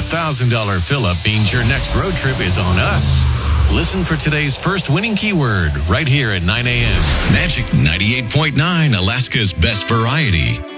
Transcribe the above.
$1,000 fill-up means your next road trip is on us. Listen for today's first winning keyword right here at 9 a.m. Magic 98.9, Alaska's best variety.